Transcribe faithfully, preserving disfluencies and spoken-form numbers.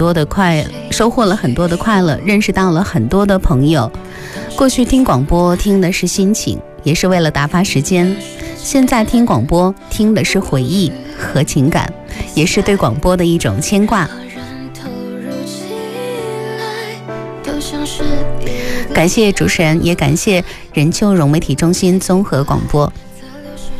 多的快，收获了很多的快乐，认识到了很多的朋友。过去听广播听的是心情，也是为了打发时间，现在听广播听的是回忆和情感，也是对广播的一种牵挂。感谢主持人，也感谢任丘融媒体中心综合广播。